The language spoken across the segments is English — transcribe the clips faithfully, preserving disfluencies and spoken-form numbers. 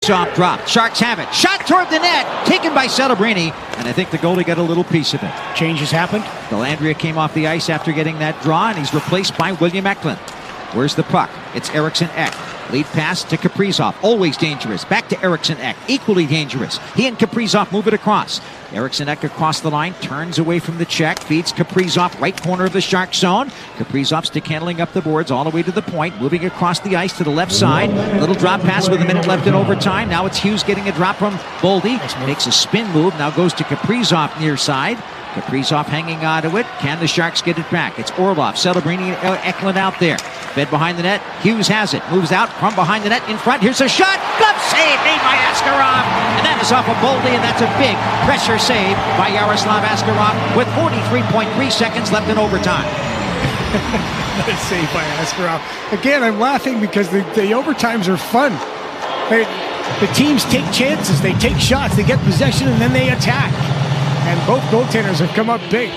Kaprizov dropped. Sharks have it. Shot toward the net. Taken by Celebrini. And I think the goalie got a little piece of it. Changes happened. Dellandrea came off the ice after getting that draw, and he's replaced by William Eklund. Where's the puck? It's Eriksson Ek. Lead pass to Kaprizov. Always dangerous. Back to Eriksson Ek. Equally dangerous. He and Kaprizov move it across. Eriksson Ek across the line. Turns away from the check. Feeds Kaprizov. Right corner of the Shark zone. Kaprizov stick handling up the boards all the way to the point. Moving across the ice to the left side. Little drop pass with a minute left in overtime. Now it's Hughes getting a drop from Boldy. Makes a spin move. Now goes to Kaprizov near side. Kaprizov hanging on to it. Can the Sharks get it back? It's Orlov, Celebrini, and Eklund out there. Fed behind the net. Hughes has it. Moves out from behind the net in front. Here's a shot. Glove save made by Askarov. And that is off of Boldy, and that's a big pressure save by Yaroslav Askarov with forty-three point three seconds left in overtime. Nice save by Askarov. Again, I'm laughing because the, the overtimes are fun. They, the teams take chances. They take shots. They get possession, and then they attack. And both goaltenders have come up big.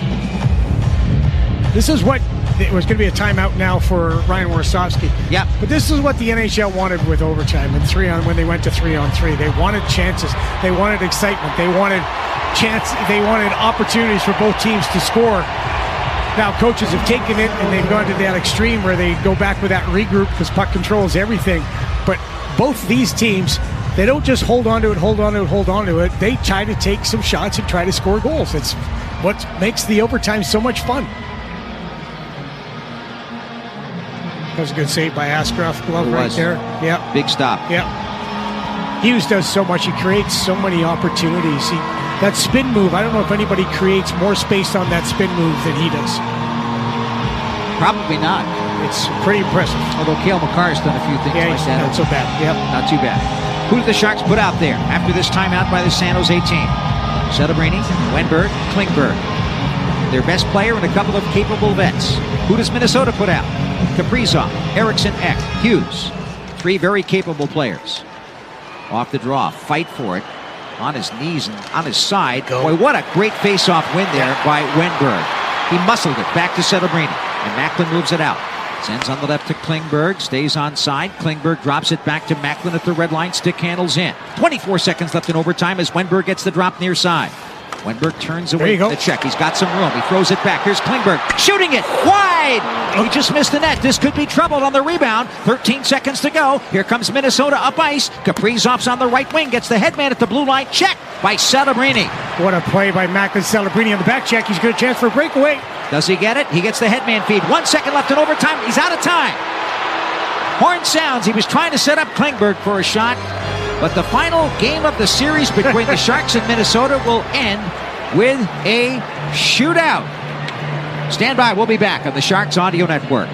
This is what it was going to be a timeout now for Ryan Warsofsky. Yeah. But this is what the N H L wanted with overtime and three on when they went to three on three. They wanted chances. They wanted excitement. They wanted chance. They wanted opportunities for both teams to score. Now coaches have taken it and they've gone to that extreme where they go back with that regroup because puck controls everything. But both these teams, they don't just hold on to it, hold on to it, hold on to it. They try to take some shots and try to score goals. It's what makes the overtime so much fun. That was a good save by Askarov. Glove right there. Yeah. Big stop. Yeah. Hughes does so much. He creates so many opportunities. He, that spin move, I don't know if anybody creates more space on that spin move than he does. Probably not. It's pretty impressive. Although Cale Makar's done a few things yeah, like that. Not so bad. Yep. Not too bad. Who do the Sharks put out there after this timeout by the San Jose team? Celebrini, Wenberg, Klingberg. Their best player and a couple of capable vets. Who does Minnesota put out? Kaprizov, Eriksson Ek, Hughes. Three very capable players. Off the draw, fight for it. On his knees and on his side. Go. Boy, what a great face-off win there by Wenberg. He muscled it back to Celebrini, and Macklin moves it out. Sends on the left to Klingberg, stays on side. Klingberg drops it back to Macklin at the red line. Stick handles in. twenty-four seconds left in overtime as Wenberg gets the drop near side. Wenberg turns away from the check. He's got some room. He throws it back. Here's Klingberg shooting it wide. He just missed the net. This could be trouble on the rebound. thirteen seconds to go. Here comes Minnesota up ice. Kaprizov's on the right wing. Gets the headman at the blue line. Check by Celebrini. What a play by Macklin. Celebrini on the back check. He's got a chance for a breakaway. Does he get it? He gets the headman feed. One second left in overtime. He's out of time. Horn sounds. He was trying to set up Klingberg for a shot. But the final game of the series between the Sharks and Minnesota will end with a shootout. Stand by. We'll be back on the Sharks Audio Network.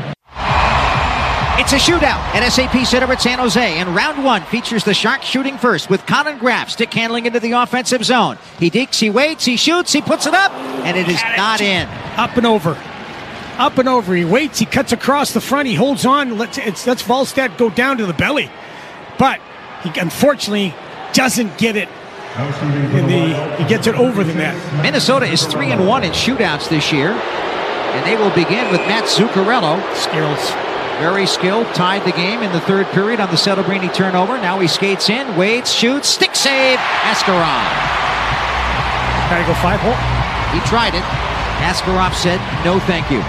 It's a shootout at S A P Center at San Jose, and round one features the Sharks shooting first with Colin Graf stick handling into the offensive zone. He dekes, he waits, he shoots, he puts it up, and it is not in. Up and over. Up and over. He waits, he cuts across the front, he holds on, lets, it's, lets Wallstedt go down to the belly. But he unfortunately doesn't get it. In the, he gets it over the net. Minnesota is three and one in shootouts this year, and they will begin with Matt Zuccarello. Skills. Very skilled, tied the game in the third period on the Celebrini turnover. Now he skates in, waits, shoots, stick save, Askarov. Gotta go five hole. He tried it. Askarov said, no thank you.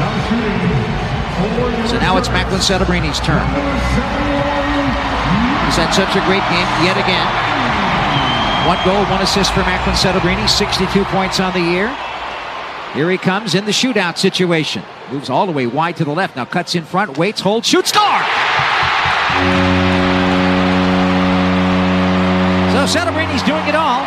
So now it's Macklin Celebrini's turn. He's had such a great game yet again. One goal, one assist for Macklin Celebrini, sixty-two points on the year. Here he comes in the shootout situation. Moves all the way wide to the left. Now cuts in front, waits, holds, shoots, score! So Celebrini's doing it all.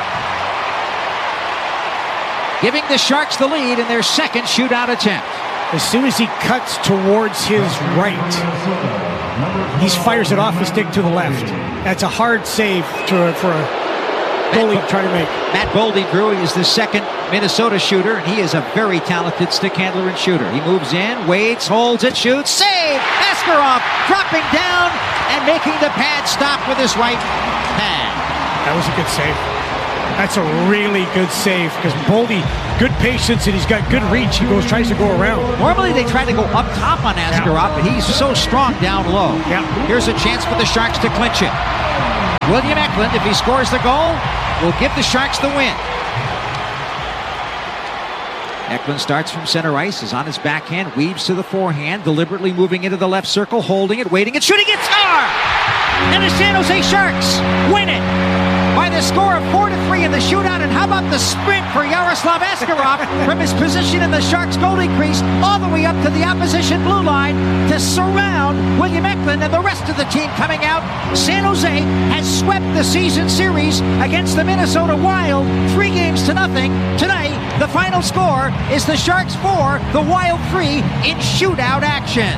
Giving the Sharks the lead in their second shootout attempt. As soon as he cuts towards his right, he fires it off the stick to the left. That's a hard save to, for a goalie to try to make. Matt Boldy, Drew, is the second Minnesota shooter, and he is a very talented stick handler and shooter. He moves in, waits, holds it, shoots, save! Askarov dropping down and making the pad stop with his right pad. That was a good save. That's a really good save because Boldy, good patience, and he's got good reach. He goes, tries to go around. Normally they try to go up top on Askarov, yeah. But he's so strong down low. Yeah. Here's a chance for the Sharks to clinch it. William Eklund, if he scores the goal, will give the Sharks the win. Eklund starts from center ice, is on his backhand, weaves to the forehand, deliberately moving into the left circle, holding it, waiting and shooting it, score! And the San Jose Sharks win it by the score of four to three in the shootout. And how about the sprint for Yaroslav Askarov from his position in the Sharks goalie crease all the way up to the opposition blue line to surround William Eklund and the rest of the team coming out. San Jose has swept the season series against the Minnesota Wild three games to nothing. Today, the final score is the Sharks four, the Wild three in shootout action.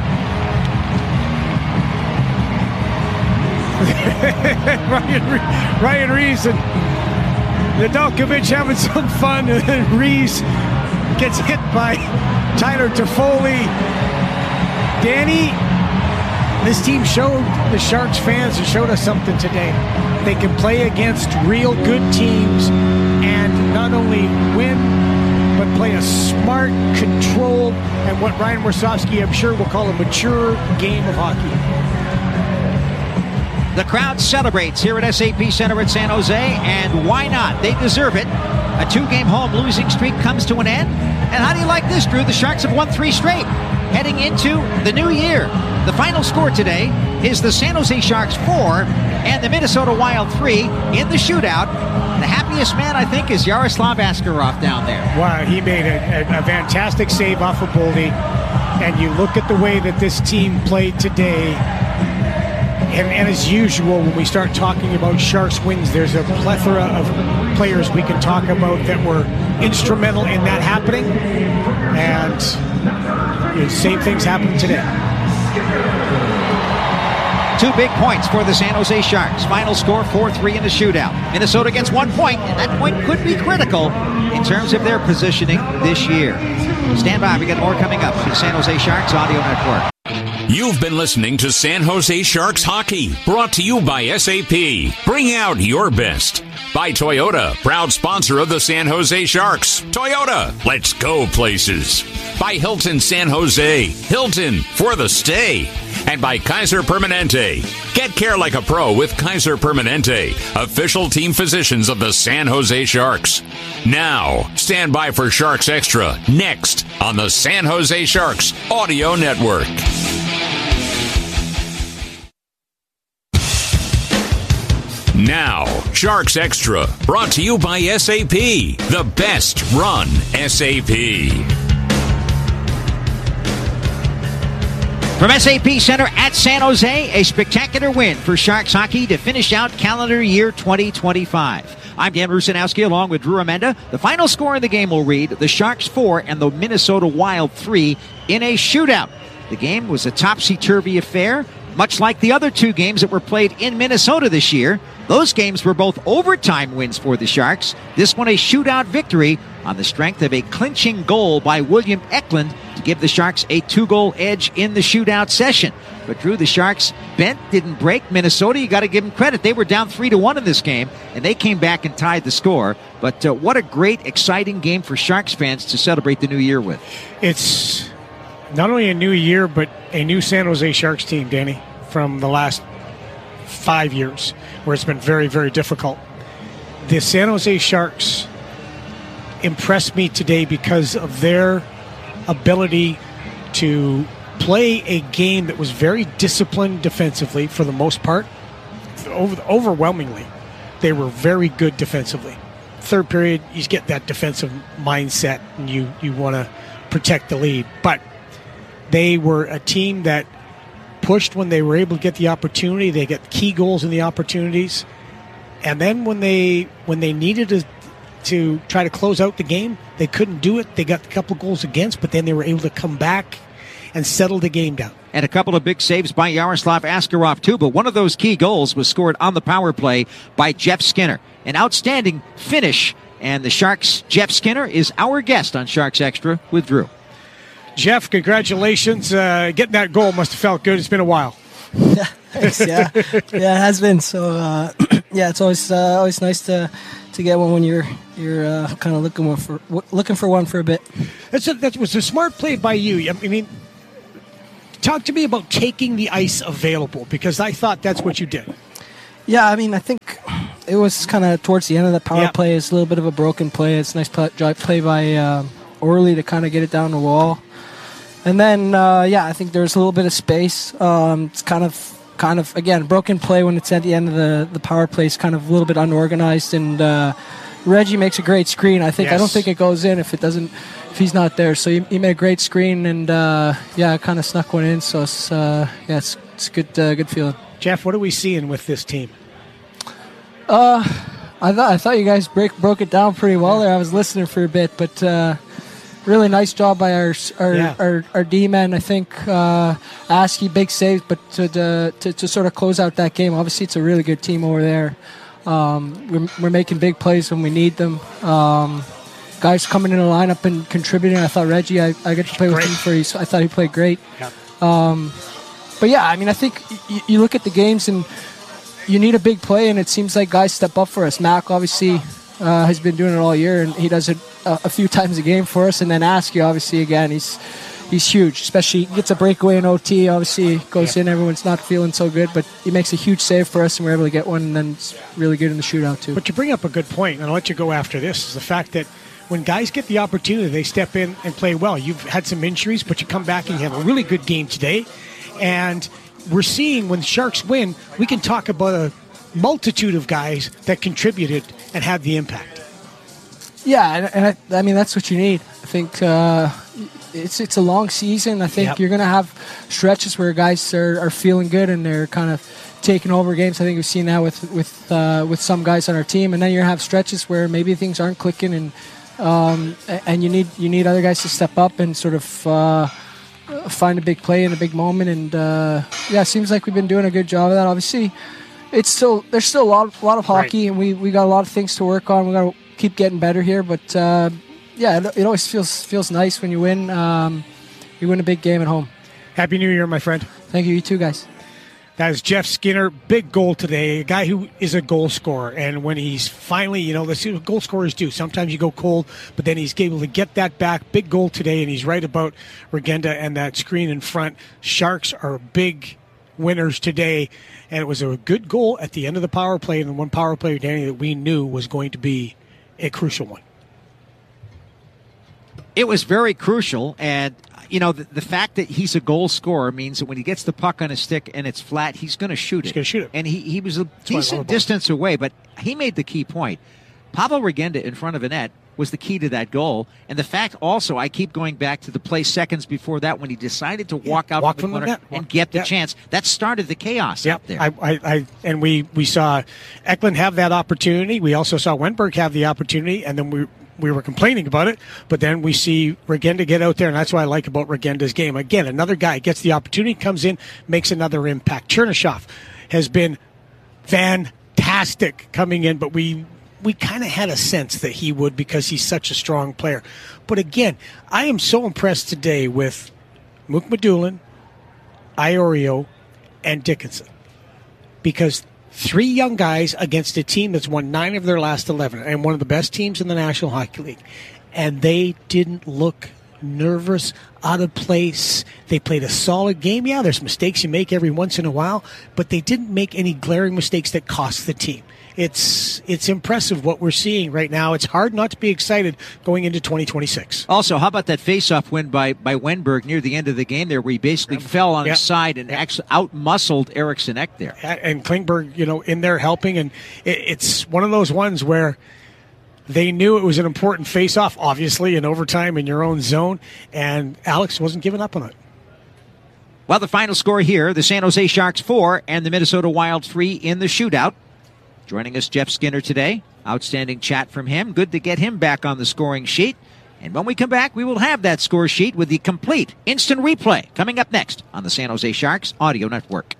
Ryan, Ryan Reeves and Nedeljkovic having some fun, and then Reeves gets hit by Tyler Toffoli. Danny, this team showed the Sharks fans and showed us something today. They can play against real good teams and not only win, but play a smart, controlled, and what Ryan Warsofsky, I'm sure, will call a mature game of hockey. The crowd celebrates here at S A P Center at San Jose, and why not? They deserve it. A two-game home losing streak comes to an end. And how do you like this, Drew? The Sharks have won three straight, heading into the new year. The final score today is the San Jose Sharks four and the Minnesota Wild three in the shootout. The happiest man, I think, is Yaroslav Askarov down there. Wow, he made a, a, a fantastic save off of Boldy. And you look at the way that this team played today. And, and as usual, when we start talking about Sharks wins, there's a plethora of players we can talk about that were instrumental in that happening. And you know, same things happened today. Two big points for the San Jose Sharks. Final score four three in the shootout. Minnesota gets one point, and that point could be critical in terms of their positioning this year. Stand by, we got more coming up on the San Jose Sharks Audio Network. You've been listening to San Jose Sharks Hockey, brought to you by S A P. Bring out your best. By Toyota, proud sponsor of the San Jose Sharks. Toyota, let's go places. By Hilton San Jose, Hilton for the stay. And by Kaiser Permanente. Get care like a pro with Kaiser Permanente, official team physicians of the San Jose Sharks. Now, stand by for Sharks Extra, next on the San Jose Sharks Audio Network. Now, Sharks Extra, brought to you by S A P, the best run S A P. From S A P Center at San Jose, a spectacular win for Sharks hockey to finish out calendar year twenty twenty-five. I'm Dan Rusanowski along with Drew Amenda. The final score in the game will read the Sharks four and the Minnesota Wild three in a shootout. The game was a topsy-turvy affair, much like the other two games that were played in Minnesota this year. Those games were both overtime wins for the Sharks. This one a shootout victory on the strength of a clinching goal by William Eklund to give the Sharks a two-goal edge in the shootout session. But Drew, the Sharks bent, didn't break. Minnesota, you got to give them credit. They were down three to one in this game, and they came back and tied the score. But uh, what a great, exciting game for Sharks fans to celebrate the new year with. It's not only a new year, but a new San Jose Sharks team, Danny, from the last five years, where it's been very, very difficult. The San Jose Sharks impressed me today because of their ability to play a game that was very disciplined defensively for the most part. Over, overwhelmingly, they were very good defensively. Third period, you get that defensive mindset, and you, you want to protect the lead. But they were a team that pushed when they were able to get the opportunity. They get key goals in the opportunities. And then when they when they needed to, to try to close out the game, they couldn't do it. They got a couple goals against, but then they were able to come back and settle the game down. And a couple of big saves by Yaroslav Askarov, too. But one of those key goals was scored on the power play by Jeff Skinner. An outstanding finish. And the Sharks' Jeff Skinner is our guest on Sharks Extra with Drew. Jeff, congratulations. Uh, getting that goal must have felt good. It's been a while. Yeah, thanks. Yeah, yeah, it has been. So, uh, yeah, it's always uh, always nice to to get one when you're you're uh, kind of looking for looking for one for a bit. That's a, that was a smart play by you. I mean, talk to me about taking the ice available, because I thought that's what you did. Yeah, I mean, I think it was kind of towards the end of the power Yep. play. It's a little bit of a broken play. It's a nice play, play by uh, Orley to kind of get it down the wall. And then, uh, yeah, I think there's a little bit of space. Um, it's kind of, kind of again, broken play when it's at the end of the, the power play. It's kind of a little bit unorganized. And uh, Reggie makes a great screen. I think Yes. I don't think it goes in if it doesn't, if he's not there. So he, he made a great screen, and uh, yeah, kind of snuck one in. So it's uh, yeah, it's it's good, uh, good feeling. Jeff, what are we seeing with this team? Uh, I thought I thought you guys break broke it down pretty well there. I was listening for a bit, but uh, really nice job by our our Yeah. our, our D men. I think uh, Askey big saves, but to, to to to sort of close out that game. Obviously, it's a really good team over there. Um, we're we're making big plays when we need them. Um, guys coming in the lineup and contributing. I thought Reggie. I, I get to play with Great. him for. His, I thought he played great. Yeah. Um, but yeah, I mean, I think y- you look at the games and you need a big play, and it seems like guys step up for us. Mac obviously uh, has been doing it all year, and he does it a, a few times a game for us. And then Askey, obviously, again, he's he's huge. Especially he gets a breakaway in O T. Obviously, goes Yeah. in. Everyone's not feeling so good, but he makes a huge save for us, and we're able to get one. And then it's really good in the shootout too. But you bring up a good point, and I'll let you go after this, is the fact that when guys get the opportunity, they step in and play well. You've had some injuries, but you come back and you have a really good game today. And we're seeing when the Sharks win, we can talk about a multitude of guys that contributed and had the impact. Yeah, and, and I, I mean that's what you need. I think uh, it's it's a long season. I think Yep. you're going to have stretches where guys are, are feeling good and they're kind of taking over games. I think we've seen that with with uh, with some guys on our team, and then you have stretches where maybe things aren't clicking, and um, a- and you need you need other guys to step up and sort of uh, find a big play in a big moment. And uh, yeah, it seems like we've been doing a good job of that. Obviously, it's still there's still a lot of, a lot of hockey, Right. and we, we got a lot of things to work on. We got to keep getting better here, but uh, yeah, it, it always feels feels nice when you win. Um, you win a big game at home. Happy New Year, my friend. Thank you, you too, guys. That is Jeff Skinner, big goal today, a guy who is a goal scorer. And when he's finally, you know, that's what goal scorers do. Sometimes you go cold, but then he's able to get that back. Big goal today, and he's right about Regenda and that screen in front. Sharks are big winners today, and it was a good goal at the end of the power play, and the one power play, Danny, that we knew was going to be a crucial one. It was very crucial, and you know the, the fact that he's a goal scorer means that when he gets the puck on his stick and it's flat, he's going to shoot it. He's gonna shoot it. And he, he was a why I love decent him. distance away, but he made the key point. Pablo Regenda in front of a net was the key to that goal, and the fact also, I keep going back to the play seconds before that when he decided to walk out walk from the from the corner net. and Walk- get the yeah. chance. That started the chaos Yeah, out there. I, I, I, and we, we saw Eklund have that opportunity. We also saw Wenberg have the opportunity, and then we we were complaining about it. But then we see Regenda get out there, and that's what I like about Regenda's game. Again, another guy gets the opportunity, comes in, makes another impact. Chernyshov has been fantastic coming in, but we we kind of had a sense that he would because he's such a strong player. But again, I am so impressed today with Mook Madulin, Iorio, and Dickinson, because three young guys against a team that's won nine of their last eleven and one of the best teams in the National Hockey League, and they didn't look nervous, out of place. They played a solid game. Yeah, there's mistakes you make every once in a while, but they didn't make any glaring mistakes that cost the team. It's it's impressive what we're seeing right now. It's hard not to be excited going into twenty twenty-six. Also, how about that face-off win by, by Wenberg near the end of the game there where he basically fell on Yeah. his side and actually out-muscled Eriksson Ek there. And Klingberg, you know, in there helping, and it, it's one of those ones where they knew it was an important face-off, obviously, in overtime in your own zone, and Alex wasn't giving up on it. Well, the final score here, the San Jose Sharks four and the Minnesota Wild three in the shootout. Joining us, Jeff Skinner today. Outstanding chat from him. Good to get him back on the scoring sheet. And when we come back, we will have that score sheet with the complete instant replay coming up next on the San Jose Sharks Audio Network.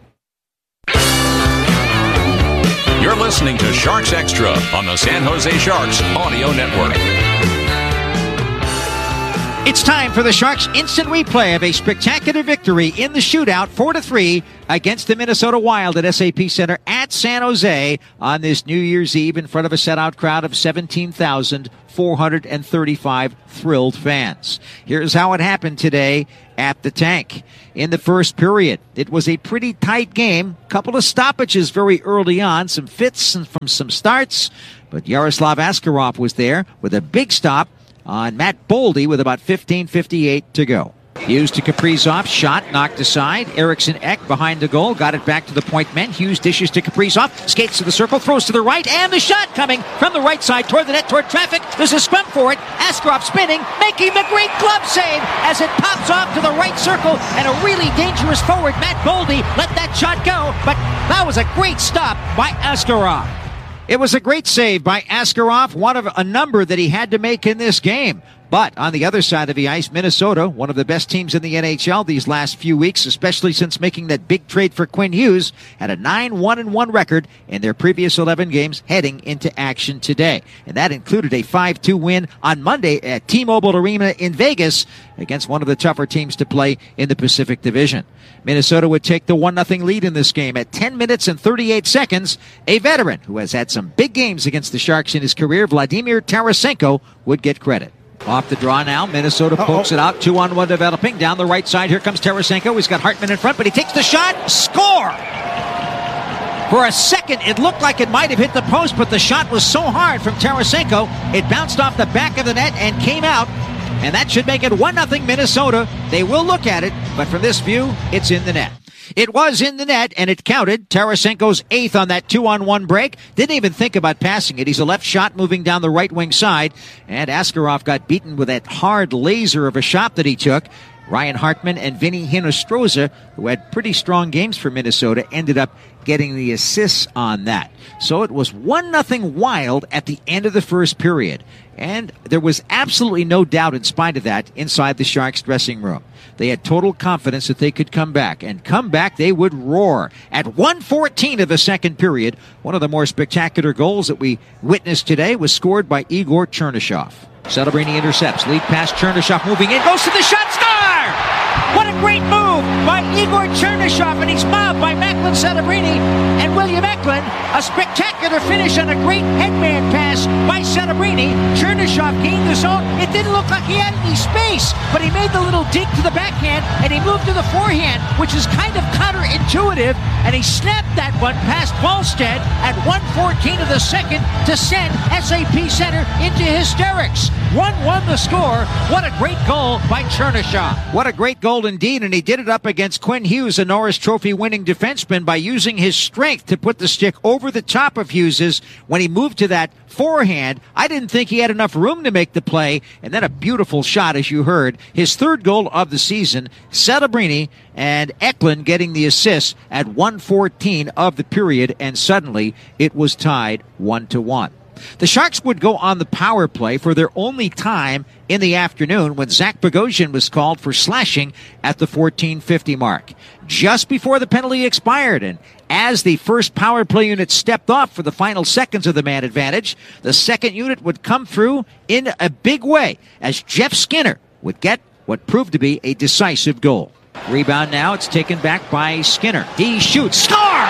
You're listening to Sharks Extra on the San Jose Sharks Audio Network. It's time for the Sharks' instant replay of a spectacular victory in the shootout, four to three, against the Minnesota Wild at S A P Center at San Jose on this New Year's Eve in front of a set-out crowd of seventeen thousand four hundred thirty-five thrilled fans. Here's how it happened today at the Tank. In the first period, it was a pretty tight game. Couple of stoppages very early on, some fits and from some starts, but Yaroslav Askarov was there with a big stop on Matt Boldy with about fifteen fifty-eight to go. Hughes to Kaprizov, shot knocked aside. Eriksson Ek behind the goal, got it back to the point men. Hughes dishes to Kaprizov, skates to the circle, throws to the right, and the shot coming from the right side toward the net, toward traffic. There's a scrum for it. Askarov spinning, making the great glove save as it pops off to the right circle, and a really dangerous forward, Matt Boldy, let that shot go, but that was a great stop by Askarov. It was a great save by Askarov, one of a number that he had to make in this game. But on the other side of the ice, Minnesota, one of the best teams in the N H L these last few weeks, especially since making that big trade for Quinn Hughes, had a nine one one record in their previous eleven games heading into action today. And that included a five two win on Monday at T-Mobile Arena in Vegas against one of the tougher teams to play in the Pacific Division. Minnesota would take the one nothing lead in this game at ten minutes and thirty-eight seconds. A veteran who has had some big games against the Sharks in his career, Vladimir Tarasenko, would get credit. Off the draw now, Minnesota pokes Uh-oh. it out, two on one developing. Down the right side, here comes Tarasenko. He's got Hartman in front, but he takes the shot. Score! For a second, it looked like it might have hit the post, but the shot was so hard from Tarasenko, it bounced off the back of the net and came out. And that should make it one nothing Minnesota. They will look at it, but from this view, it's in the net. It was in the net, and it counted. Tarasenko's eighth on that two-on-one break. Didn't even think about passing it. He's a left shot moving down the right wing side, and Askarov got beaten with that hard laser of a shot that he took. Ryan Hartman and Vinny Hinostroza, who had pretty strong games for Minnesota, ended up getting the assists on that. So it was one nothing Wild at the end of the first period. And there was absolutely no doubt in spite of that inside the Sharks dressing room. They had total confidence that they could come back, and come back they would roar. At one fourteen of the second period, one of the more spectacular goals that we witnessed today was scored by Igor Chernyshov. Celebrini intercepts, lead pass, Chernyshov moving in, goes to the shot, star! What a great move by Igor Chernyshov, and he's mobbed by Macklin Celebrini and William Eklund. A spectacular finish on a great headman pass by Celebrini. Chernyshov gained the zone. It didn't look like he had any space, but he made the little dink to the backhand, and he moved to the forehand, which is kind of counterintuitive, and he snapped that one past Wallstedt at one fourteen of the second to send S A P Center into hysterics. one one the score. What a great goal by Chernyshov. What a great goal indeed, and he did it up against Quinn Hughes, a Norris Trophy winning defenseman, by using his strength to put the stick over the top of Hughes's when he moved to that forehand. I didn't think he had enough room to make the play, and then a beautiful shot, as you heard. His third goal of the season. Celebrini and Eklund getting the assist at one fourteen of the period, and suddenly it was tied one to one. The Sharks would go on the power play for their only time in the afternoon when Zach Bogosian was called for slashing at the fourteen fifty mark. Just before the penalty expired, and as the first power play unit stepped off for the final seconds of the man advantage, the second unit would come through in a big way as Jeff Skinner would get what proved to be a decisive goal. Rebound now, it's taken back by Skinner. He shoots, score!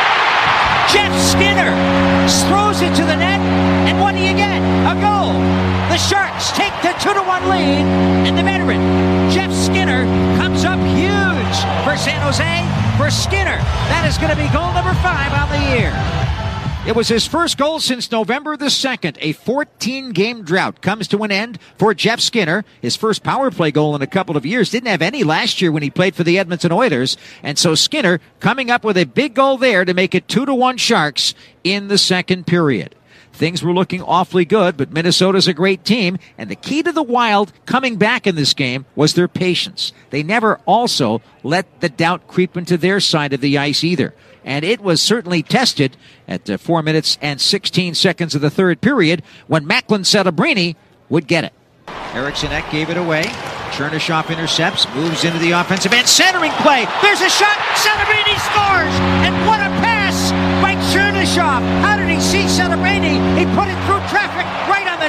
Jeff Skinner throws it to the net, and what do you get? A goal. The Sharks take the two to one lead, and the veteran, Jeff Skinner, comes up huge for San Jose. For Skinner, that is going to be goal number five on the year. It was his first goal since November the second. A fourteen-game drought comes to an end for Jeff Skinner. His first power play goal in a couple of years. Didn't have any last year when he played for the Edmonton Oilers. And so Skinner coming up with a big goal there to make it two to one Sharks in the second period. Things were looking awfully good, but Minnesota's a great team, and the key to the Wild coming back in this game was their patience. They never also let the doubt creep into their side of the ice either. And it was certainly tested at uh, four minutes and sixteen seconds of the third period when Macklin Celebrini would get it. Eriksson Ek gave it away. Chernyshov intercepts, moves into the offensive end, centering play. There's a shot. Celebrini scores, and what a pass by Chernyshov. How did he see Celebrini? He put it through traffic right on the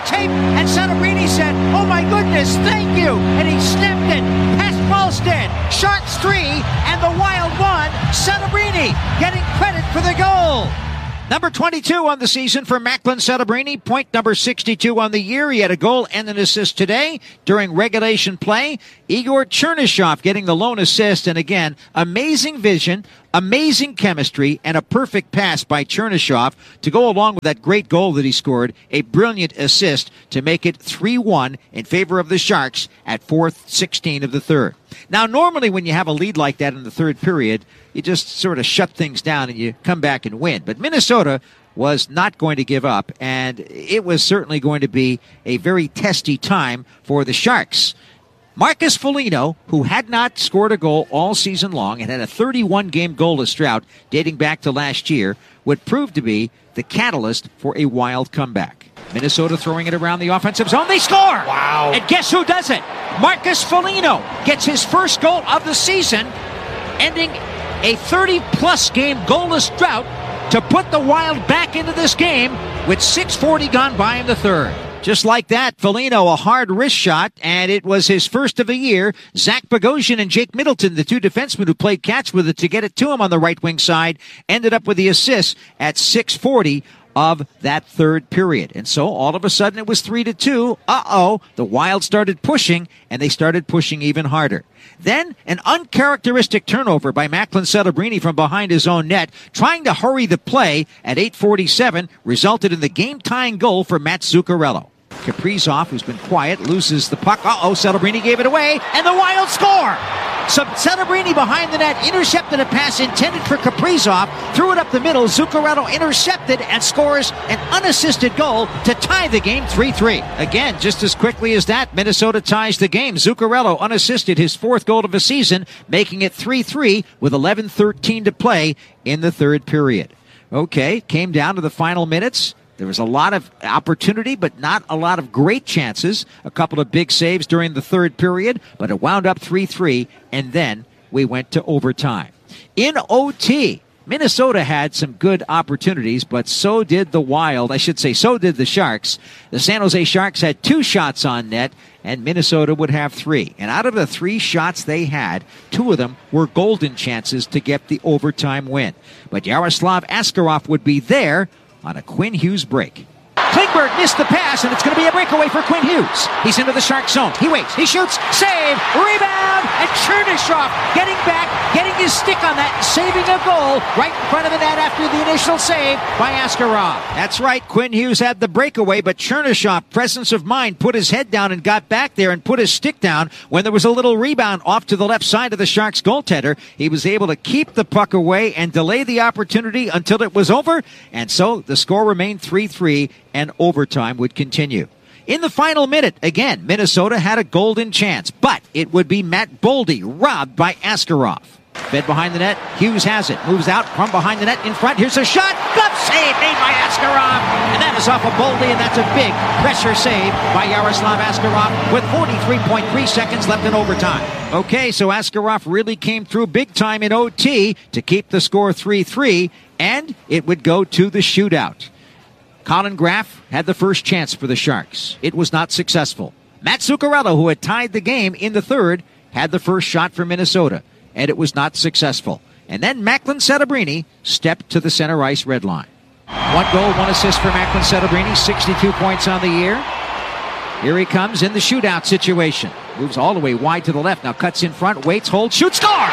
tape, and Celebrini said, "Oh my goodness, thank you," and he snapped it past Falstead. Sharks three, and the Wild one. Celebrini getting credit for the goal. Number twenty-two on the season for Macklin Celebrini. Point number sixty-two on the year. He had a goal and an assist today during regulation play. Igor Chernyshov getting the lone assist. And again, amazing vision, amazing chemistry, and a perfect pass by Chernyshov to go along with that great goal that he scored. A brilliant assist to make it three one in favor of the Sharks at four sixteen of the third. Now, normally when you have a lead like that in the third period, you just sort of shut things down and you come back and win. But Minnesota was not going to give up, and it was certainly going to be a very testy time for the Sharks. Marcus Foligno, who had not scored a goal all season long and had a thirty-one game goalless drought dating back to last year, would prove to be the catalyst for a Wild comeback. Minnesota throwing it around the offensive zone. They score! Wow. And guess who does it? Marcus Foligno gets his first goal of the season, ending a thirty-plus game goalless drought to put the Wild back into this game with six forty gone by in the third. Just like that, Foligno, a hard wrist shot, and it was his first of the year. Zach Bogosian and Jake Middleton, the two defensemen who played catch with it to get it to him on the right wing side, ended up with the assist at six forty of that third period. And so all of a sudden it was three to two. Uh-oh, the Wild started pushing, and they started pushing even harder. Then an uncharacteristic turnover by Macklin Celebrini from behind his own net, trying to hurry the play at eight forty-seven, resulted in the game-tying goal for Matt Zuccarello. Kaprizov, who's been quiet, loses the puck. Uh-oh, Celebrini gave it away, and the Wild score! So Celebrini behind the net intercepted a pass intended for Kaprizov, threw it up the middle. Zuccarello intercepted and scores an unassisted goal to tie the game three three. Again, just as quickly as that, Minnesota ties the game. Zuccarello unassisted, his fourth goal of the season, making it three three with eleven thirteen to play in the third period. Okay, came down to the final minutes. There was a lot of opportunity, but not a lot of great chances. A couple of big saves during the third period, but it wound up three three, and then we went to overtime. In O T, Minnesota had some good opportunities, but so did the Wild. I should say, so did the Sharks. The San Jose Sharks had two shots on net, and Minnesota would have three. And out of the three shots they had, two of them were golden chances to get the overtime win. But Yaroslav Askarov would be there on a Quinn Hughes break. Klingberg missed the pass, and it's going to be a breakaway for Quinn Hughes. He's into the Shark zone. He waits. He shoots. Save. Rebound. And Chernyshov getting back, getting his stick on that, saving a goal right in front of the net after the initial save by Askarov. That's right. Quinn Hughes had the breakaway, but Chernyshov, presence of mind, put his head down and got back there and put his stick down when there was a little rebound off to the left side of the Sharks goaltender. He was able to keep the puck away and delay the opportunity until it was over, and so the score remained three three, and overtime would continue. In the final minute, again, Minnesota had a golden chance, but it would be Matt Boldy robbed by Askarov. Fed behind the net, Hughes has it, moves out from behind the net in front. Here's a shot, glove save made by Askarov, and that is off of Boldy, and that's a big pressure save by Yaroslav Askarov with forty-three point three seconds left in overtime. Okay, so Askarov really came through big time in O T to keep the score three three, and it would go to the shootout. Colin Graff had the first chance for the Sharks. It was not successful. Matt Zuccarello, who had tied the game in the third, had the first shot for Minnesota, and it was not successful. And then Macklin Celebrini stepped to the center ice red line. One goal, one assist for Macklin Celebrini, sixty-two points on the year. Here he comes in the shootout situation. Moves all the way wide to the left, now cuts in front, waits, holds, shoots, score!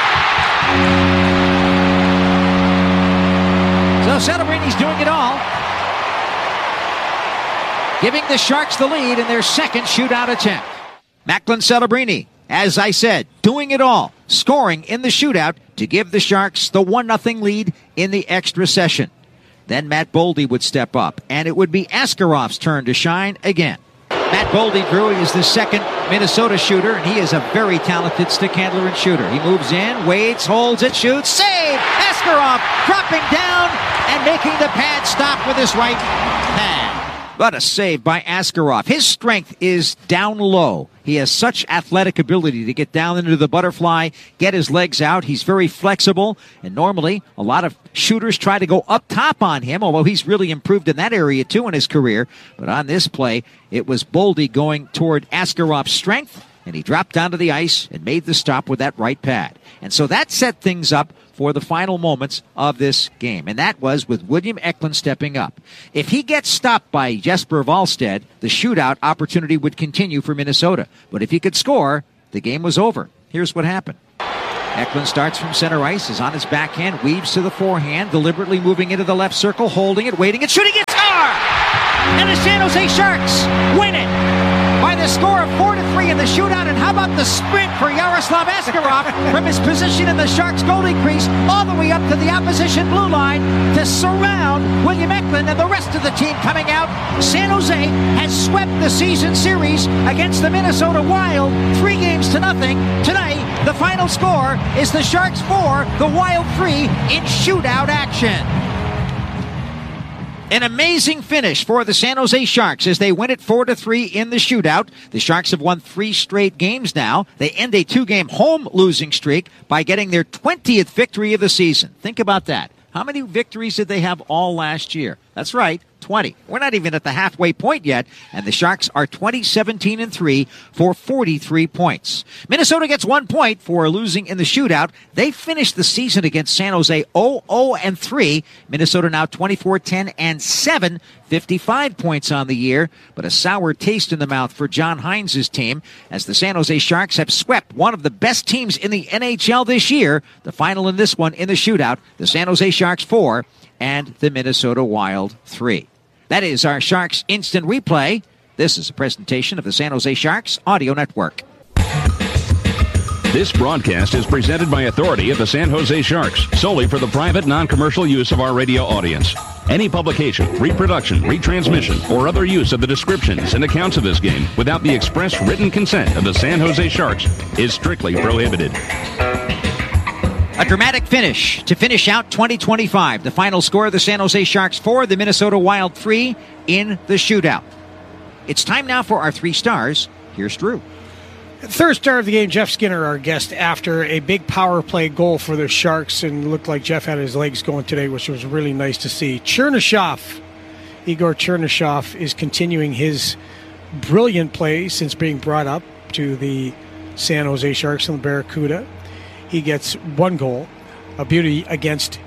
So Celebrini's doing it all, giving the Sharks the lead in their second shootout attempt. Macklin Celebrini, as I said, doing it all, scoring in the shootout to give the Sharks the one nothing lead in the extra session. Then Matt Boldy would step up, and it would be Askarov's turn to shine again. Matt Boldy, Drew, is the second Minnesota shooter, and he is a very talented stick handler and shooter. He moves in, waits, holds it, shoots, save! Askarov dropping down and making the pad stop with his right hand. What a save by Askarov. His strength is down low. He has such athletic ability to get down into the butterfly, get his legs out. He's very flexible, and normally a lot of shooters try to go up top on him, although he's really improved in that area too in his career. But on this play, it was Boldy going toward Askarov's strength, and he dropped down to the ice and made the stop with that right pad. And so that set things up for the final moments of this game, and that was with William Eklund stepping up. If he gets stopped by Jesper Wallstedt, the shootout opportunity would continue for Minnesota. But if he could score, the game was over. Here's what happened. Eklund starts from center ice, is on his backhand, weaves to the forehand, deliberately moving into the left circle, holding it, waiting, and shooting it. Score! And the San Jose Sharks win it by the score of four to three in the shootout. And how about the sprint for Yaroslav Askarov from his position in the Sharks' goalie crease all the way up to the opposition blue line to surround William Eklund and the rest of the team coming out. San Jose has swept the season series against the Minnesota Wild three games to nothing. Tonight, the final score is the Sharks four, the Wild three in shootout action. An amazing finish for the San Jose Sharks as they win it four to three in the shootout. The Sharks have won three straight games now. They end a two-game home losing streak by getting their twentieth victory of the season. Think about that. How many victories did they have all last year? That's right, twenty. We're not even at the halfway point yet, and the Sharks are twenty, seventeen, and three for forty-three points. Minnesota gets one point for losing in the shootout. They finished the season against San Jose oh, oh, and three. Minnesota now twenty-four, ten, and seven, fifty-five points on the year, but a sour taste in the mouth for John Hines' team as the San Jose Sharks have swept one of the best teams in the N H L this year. The final in this one in the shootout, the San Jose Sharks four and the Minnesota Wild three. That is our Sharks Instant Replay. This is a presentation of the San Jose Sharks Audio Network. This broadcast is presented by authority of the San Jose Sharks, solely for the private, non-commercial use of our radio audience. Any publication, reproduction, retransmission, or other use of the descriptions and accounts of this game without the express written consent of the San Jose Sharks is strictly prohibited. A dramatic finish to finish out twenty twenty-five. The final score, the San Jose Sharks four, the Minnesota Wild three in the shootout. It's time now for our three stars. Here's Drew. Third star of the game, Jeff Skinner, our guest, after a big power play goal for the Sharks, and looked like Jeff had his legs going today, which was really nice to see. Chernyshov, Igor Chernyshov, is continuing his brilliant play since being brought up to the San Jose Sharks and the Barracuda. He gets one goal, a beauty against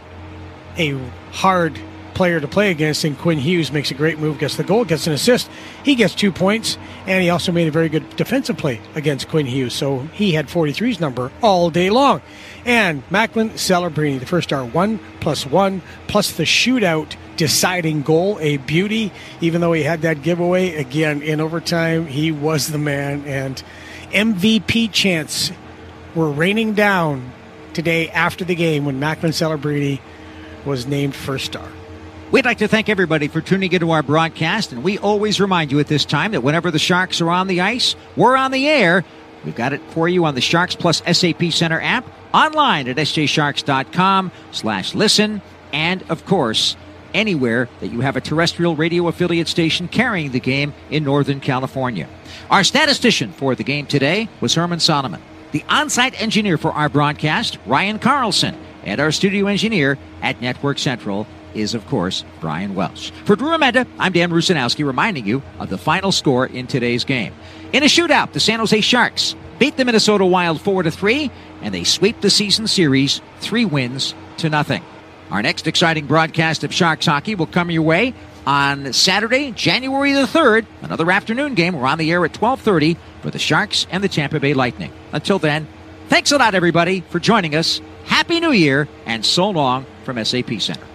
a hard player to play against, and Quinn Hughes makes a great move, gets the goal, gets an assist. He gets two points, and he also made a very good defensive play against Quinn Hughes, so he had forty-three's number all day long. And Macklin Celebrini, the first star, one plus one, plus the shootout deciding goal, a beauty. Even though he had that giveaway, again, in overtime, he was the man, and M V P chants were raining down today after the game when Macklin Celebrini was named first star. We'd like to thank everybody for tuning into our broadcast, and we always remind you at this time that whenever the Sharks are on the ice, we're on the air. We've got it for you on the Sharks Plus S A P Center app, online at sjsharks.com slash listen, and, of course, anywhere that you have a terrestrial radio affiliate station carrying the game in Northern California. Our statistician for the game today was Herman Solomon. The on-site engineer for our broadcast, Ryan Carlson, and our studio engineer at Network Central is, of course, Brian Welsh. For Drew Amenda, I'm Dan Rusanowski, reminding you of the final score in today's game. In a shootout, the San Jose Sharks beat the Minnesota Wild four to three, and they sweep the season series three wins to nothing. Our next exciting broadcast of Sharks hockey will come your way on Saturday, January the third, another afternoon game. We're on the air at twelve thirty for the Sharks and the Tampa Bay Lightning. Until then, thanks a lot, everybody, for joining us. Happy New Year, and so long from S A P Center.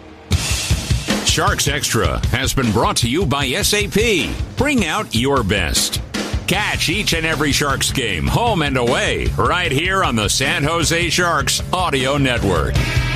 Sharks Extra has been brought to you by S A P. Bring out your best. Catch each and every Sharks game, home and away, right here on the San Jose Sharks Audio Network.